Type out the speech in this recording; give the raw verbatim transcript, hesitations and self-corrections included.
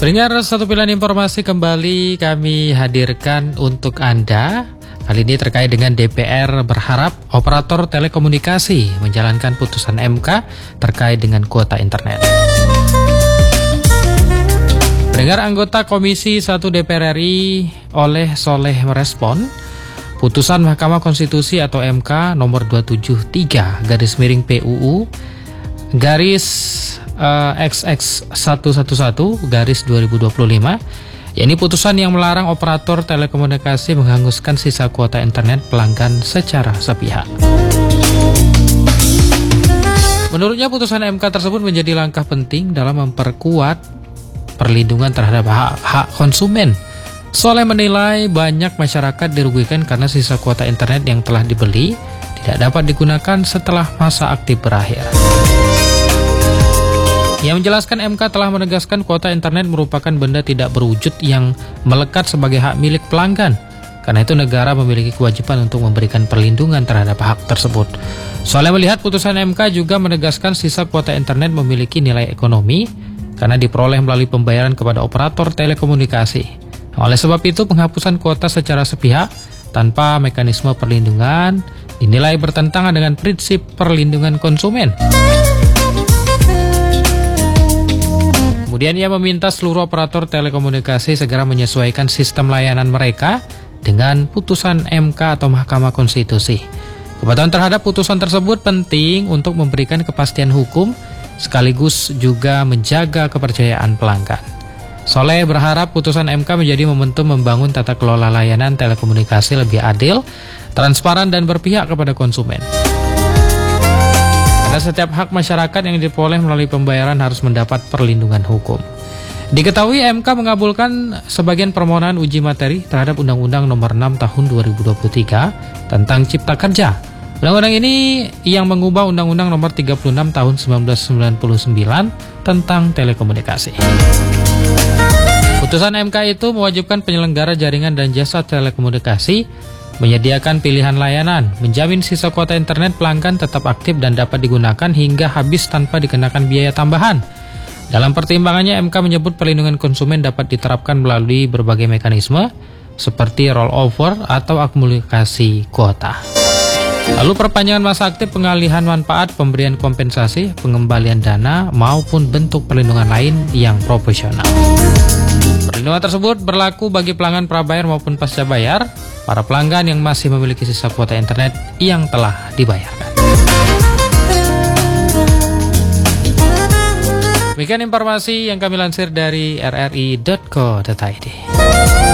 Pendengar, satu pilihan informasi kembali kami hadirkan untuk Anda. Kali ini terkait dengan D P R berharap operator telekomunikasi menjalankan putusan M K terkait dengan kuota internet. Pendengar, anggota Komisi satu D P R R I Oleh Soleh merespon putusan Mahkamah Konstitusi atau M K nomor dua tujuh tiga garis miring P U U garis uh, X X seratus sebelas garis dua ribu dua puluh lima, yakni putusan yang melarang operator telekomunikasi menghanguskan sisa kuota internet pelanggan secara sepihak. Menurutnya putusan M K tersebut menjadi langkah penting dalam memperkuat perlindungan terhadap hak-hak konsumen. Soleh menilai banyak masyarakat dirugikan karena sisa kuota internet yang telah dibeli tidak dapat digunakan setelah masa aktif berakhir. Ia menjelaskan M K telah menegaskan kuota internet merupakan benda tidak berwujud yang melekat sebagai hak milik pelanggan. Karena itu negara memiliki kewajiban untuk memberikan perlindungan terhadap hak tersebut. Soleh melihat putusan M K juga menegaskan sisa kuota internet memiliki nilai ekonomi karena diperoleh melalui pembayaran kepada operator telekomunikasi. Oleh sebab itu, penghapusan kuota secara sepihak tanpa mekanisme perlindungan dinilai bertentangan dengan prinsip perlindungan konsumen. Kemudian ia meminta seluruh operator telekomunikasi segera menyesuaikan sistem layanan mereka dengan putusan M K atau Mahkamah Konstitusi. Kepatuhan terhadap putusan tersebut penting untuk memberikan kepastian hukum sekaligus juga menjaga kepercayaan pelanggan. Soleh berharap putusan M K menjadi momentum membangun tata kelola layanan telekomunikasi lebih adil, transparan, dan berpihak kepada konsumen. Karena setiap hak masyarakat yang diperoleh melalui pembayaran harus mendapat perlindungan hukum. Diketahui M K mengabulkan sebagian permohonan uji materi terhadap Undang-Undang Nomor enam Tahun dua ribu dua puluh tiga tentang Cipta Kerja. Undang-undang ini yang mengubah Undang-Undang Nomor tiga puluh enam Tahun seribu sembilan ratus sembilan puluh sembilan tentang telekomunikasi. Putusan M K itu mewajibkan penyelenggara jaringan dan jasa telekomunikasi menyediakan pilihan layanan, menjamin sisa kuota internet pelanggan tetap aktif dan dapat digunakan hingga habis tanpa dikenakan biaya tambahan. Dalam pertimbangannya, M K menyebut perlindungan konsumen dapat diterapkan melalui berbagai mekanisme seperti rollover atau akumulasi kuota. Lalu perpanjangan masa aktif, pengalihan manfaat, pemberian kompensasi, pengembalian dana, maupun bentuk perlindungan lain yang proporsional. Perlindungan tersebut berlaku bagi pelanggan prabayar maupun pasca bayar, para pelanggan yang masih memiliki sisa kuota internet yang telah dibayarkan. Demikian informasi yang kami lansir dari r r i titik co titik i d.